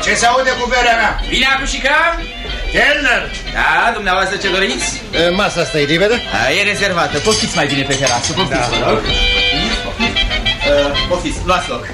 Ce se aude cu berea mea? Vine Acușica? Chelner! Da, dumneavoastră ce doriți? Masa asta e liberă? E rezervată, poftiți mai bine pe terasă, poftiți, vă rog. Poftiți, luați loc.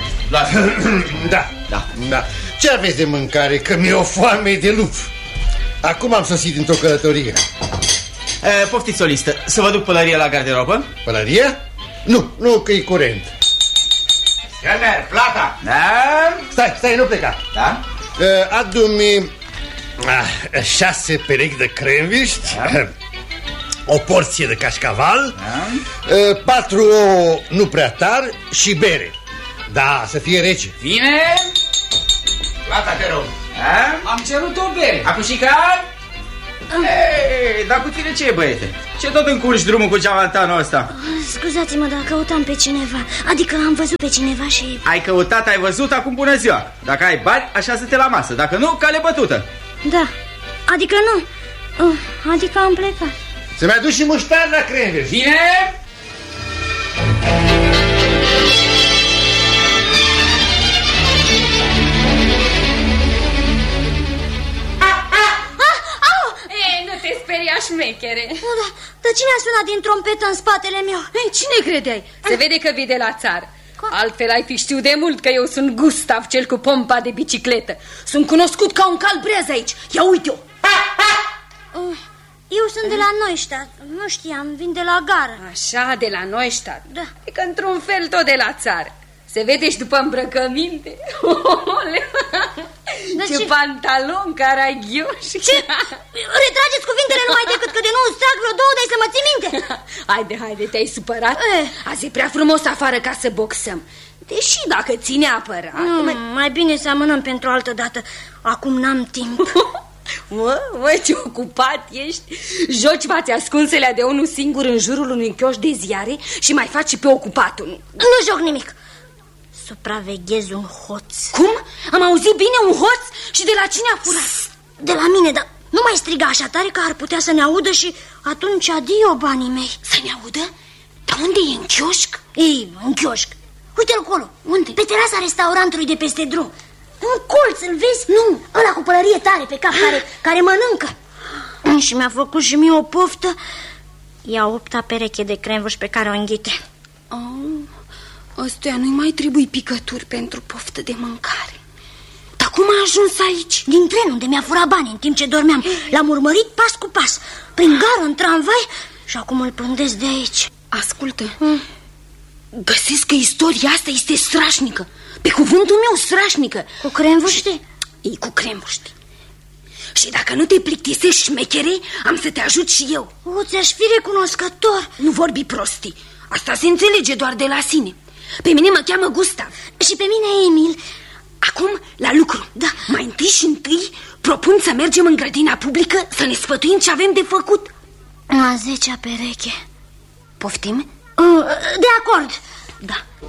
Da. Ce aveți de mâncare? Că mi-e o foame de lup. Acum am sosit într-o călătorie. Poftiți o listă, să vă duc pălărie la garderobă? Pălărie? Nu, că e curent. Chelner, plata! Da? Stai, nu pleca. Da? Adu-mi 6 perechi de cremviști, o porție de cașcaval, 4 ouă nu prea tari și bere. Da, să fie rece. Vine? Plata, te rog. Am cerut o bere. Acușica? Dar cu tine ce e, băiete? Ce tot încurci drumul cu geamantanul ăsta? Scuzați-mă, dar căutam pe cineva. Adică am văzut pe cineva și... Ai căutat, ai văzut, acum bună ziua. Dacă ai bani, așează-te la masă. Dacă nu, cale bătută. Da, adică nu. Adică am plecat. Se mai duci și muștar la cremviști. Vine? Șmechere. Da, dar cine a sunat din trompetă în spatele meu? Cine credeai? Se vede că vii de la țară. Altfel ai fi știut de mult că eu sunt Gustav, cel cu pompa de bicicletă. Sunt cunoscut ca un calbreaz aici. Ia uite-o. Eu sunt de la Neustadt. Nu știam, vin de la gară. Așa, de la Neustadt. Da. E că într-un fel tot de la țară. Se vede și după îmbrăcăminte. Ce pantalon caragioși. Ce? Retrageți cuvintele numai decât că de nu îți trag vreo 2 de să mă ții minte. Haide, te-ai supărat? Azi e prea frumos afară ca să boxăm. Deși dacă ține apărat... Mai bine să amânăm pentru altă dată. Acum n-am timp. Mă, ce ocupat ești. Joci fațe ascunselea de unul singur în jurul unui chioș de ziare și mai faci și pe ocupatul. Nu joc nimic. Supraveghez un hoț. Cum? Am auzit bine, un hoț? Și de la cine a furat? De la mine, dar nu mai striga așa tare că ar putea să ne audă și atunci adio banii mei. Să ne audă? Dar unde e, în chioșc? Ei, în chioșc. Uite-l acolo. Unde? Pe terasa restaurantului de peste drum. Un colț, îl vezi? Nu, ăla cu pălărie tare pe cap care mănâncă. Și mi-a făcut și mie o poftă. Ia 8-a pereche de cremvuș pe care o înghite. Ăstuia nu-i mai trebuie picături pentru poftă de mâncare. Dar cum a ajuns aici? Din tren unde mi-a furat bani în timp ce dormeam. L-am urmărit pas cu pas, prin gară, în tramvai, și acum îl pândesc de aici. Ascultă, găsesc că istoria asta este strașnică. Pe cuvântul meu, strașnică. Cu cremvuști? Ei, cu cremvuști. Și dacă nu te plictisești, șmechere, am să te ajut și eu. Ți-aș fi recunoscător. Nu vorbi prostii. Asta se înțelege doar de la sine. Pe mine mă cheamă Gustav. Și pe mine Emil. Acum la lucru. Da. Mai întâi propun să mergem în grădina publică să ne sfătuim ce avem de făcut. A 10-a pereche. Poftim? De acord. Da.